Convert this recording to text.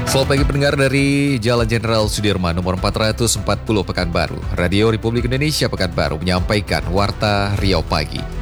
Selamat pagi pendengar dari Jalan Jenderal Sudirman nomor 440 Pekanbaru. Radio Republik Indonesia Pekanbaru menyampaikan Warta Riau Pagi.